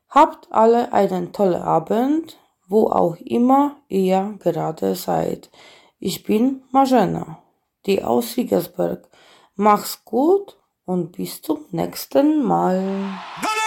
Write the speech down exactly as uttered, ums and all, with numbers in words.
Habt alle einen tollen Abend, wo auch immer ihr gerade seid. Ich bin Marzena, die aus Siegersberg. Mach's gut und bis zum nächsten Mal.